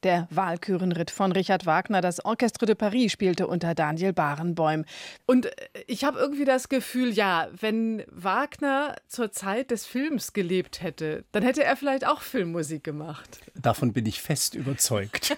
Der Walkürenritt von Richard Wagner, das Orchestre de Paris spielte unter Daniel Barenboim. Und ich habe irgendwie das Gefühl, ja, wenn Wagner zur Zeit des Films gelebt hätte, dann hätte er vielleicht auch Filmmusik gemacht. Davon bin ich fest überzeugt.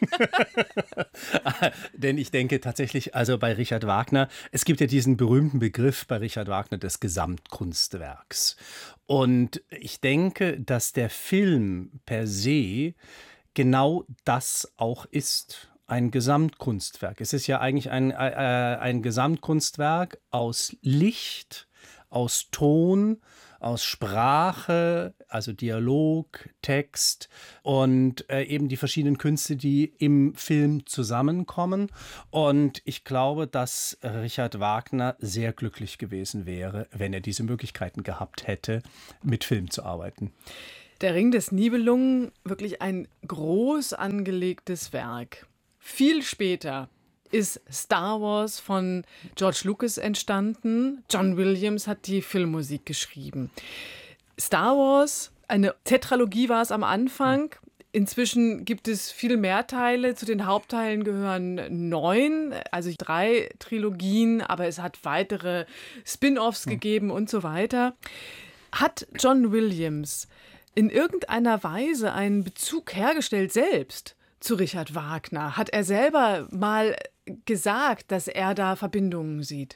Denn ich denke tatsächlich, also bei Richard Wagner, es gibt ja diesen berühmten Begriff bei Richard Wagner des Gesamtkunstwerks. Und ich denke, dass der Film per se genau das auch ist, ein Gesamtkunstwerk. Es ist ja eigentlich ein Gesamtkunstwerk aus Licht, aus Ton, aus Sprache, also Dialog, Text und eben die verschiedenen Künste, die im Film zusammenkommen. Und ich glaube, dass Richard Wagner sehr glücklich gewesen wäre, wenn er diese Möglichkeiten gehabt hätte, mit Film zu arbeiten. Der Ring des Nibelungen, wirklich ein groß angelegtes Werk. Viel später ist Star Wars von George Lucas entstanden. John Williams hat die Filmmusik geschrieben. Star Wars, eine Tetralogie war es am Anfang. Inzwischen gibt es viel mehr Teile. Zu den Hauptteilen gehören 9, also 3 Trilogien, aber es hat weitere Spin-offs gegeben und so weiter. Hat John Williams in irgendeiner Weise einen Bezug hergestellt selbst zu Richard Wagner? Hat er selber mal gesagt, dass er da Verbindungen sieht?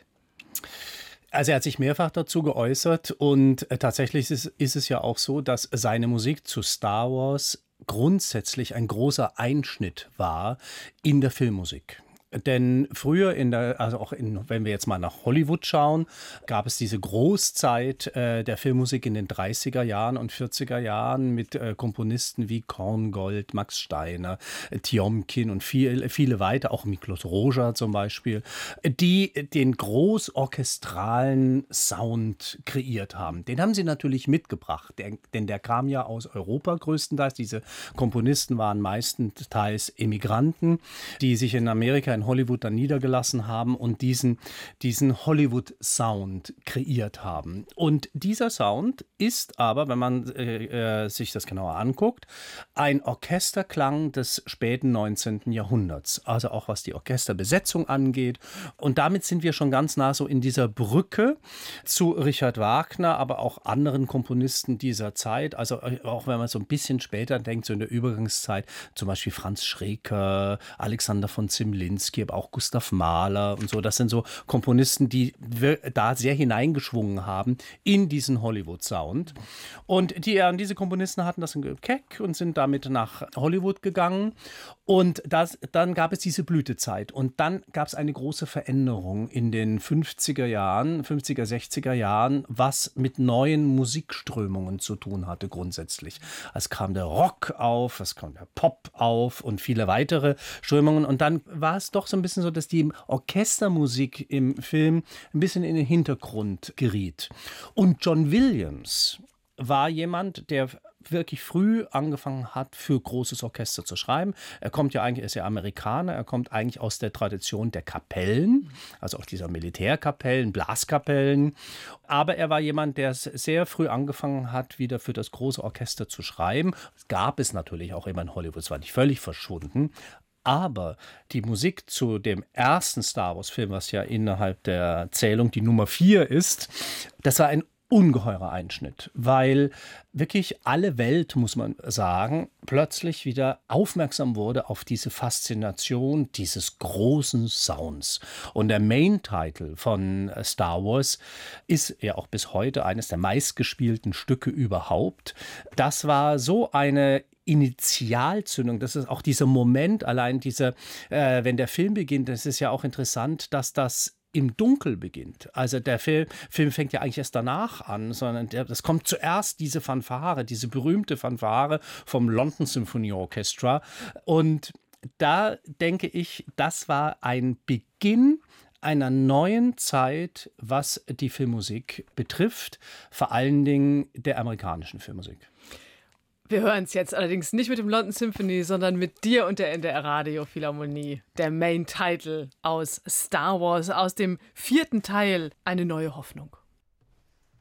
Also er hat sich mehrfach dazu geäußert und tatsächlich ist es ja auch so, dass seine Musik zu Star Wars grundsätzlich ein großer Einschnitt war in der Filmmusik. Denn früher, wenn wir jetzt mal nach Hollywood schauen, gab es diese Großzeit der Filmmusik in den 30er Jahren und 40er Jahren mit Komponisten wie Korngold, Max Steiner, Tjomkin und viele weitere, auch Miklos Rozsa zum Beispiel, die den großorchestralen Sound kreiert haben. Den haben sie natürlich mitgebracht, denn der kam ja aus Europa größtenteils. Diese Komponisten waren meistenteils Emigranten, die sich in Amerika, in Hollywood dann niedergelassen haben und diesen Hollywood-Sound kreiert haben. Und dieser Sound ist aber, wenn man sich das genauer anguckt, ein Orchesterklang des späten 19. Jahrhunderts. Also auch was die Orchesterbesetzung angeht. Und damit sind wir schon ganz nah so in dieser Brücke zu Richard Wagner, aber auch anderen Komponisten dieser Zeit. Also auch wenn man so ein bisschen später denkt, so in der Übergangszeit, zum Beispiel Franz Schreker, Alexander von Zemlinsky, aber auch Gustav Mahler und so. Das sind so Komponisten, die da sehr hineingeschwungen haben in diesen Hollywood-Sound. Und diese Komponisten hatten das im Keck und sind damit nach Hollywood gegangen. Und dann gab es diese Blütezeit. Und dann gab es eine große Veränderung in den 50er, 60er Jahren, was mit neuen Musikströmungen zu tun hatte grundsätzlich. Es kam der Rock auf, es kam der Pop auf und viele weitere Strömungen. Und dann war es doch so ein bisschen so, dass die Orchestermusik im Film ein bisschen in den Hintergrund geriet. Und John Williams war jemand, der wirklich früh angefangen hat, für großes Orchester zu schreiben. Er ist ja Amerikaner, er kommt eigentlich aus der Tradition der Kapellen, also auch dieser Militärkapellen, Blaskapellen. Aber er war jemand, der sehr früh angefangen hat, wieder für das große Orchester zu schreiben. Das gab es natürlich auch immer in Hollywood, es war nicht völlig verschwunden. Aber die Musik zu dem ersten Star Wars-Film, was ja innerhalb der Zählung die Nummer 4 ist, das war ein ungeheurer Einschnitt, weil wirklich alle Welt, muss man sagen, plötzlich wieder aufmerksam wurde auf diese Faszination dieses großen Sounds. Und der Main-Title von Star Wars ist ja auch bis heute eines der meistgespielten Stücke überhaupt. Das war so eine Initialzündung, das ist auch dieser Moment, allein wenn der Film beginnt, das ist ja auch interessant, dass das im Dunkel beginnt. Also der Film fängt ja eigentlich erst danach an, sondern das kommt zuerst diese Fanfare, diese berühmte Fanfare vom London Symphony Orchestra. Und da denke ich, das war ein Beginn einer neuen Zeit, was die Filmmusik betrifft, vor allen Dingen der amerikanischen Filmmusik. Wir hören es jetzt allerdings nicht mit dem London Symphony, sondern mit dir und der NDR Radio Philharmonie. Der Main Title aus Star Wars, aus dem 4. Teil, Eine neue Hoffnung.